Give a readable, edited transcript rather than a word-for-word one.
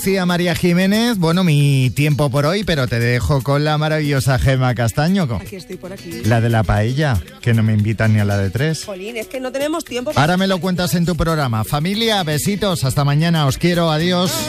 Decía María Jiménez, bueno, mi tiempo por hoy, pero te dejo con la maravillosa Gema Castaño. Aquí estoy por aquí. La de la paella, que no me invitan ni a la de 3. Jolín, es que no tenemos tiempo. Ahora me lo cuentas en tu programa. Familia, besitos, hasta mañana, os quiero, adiós.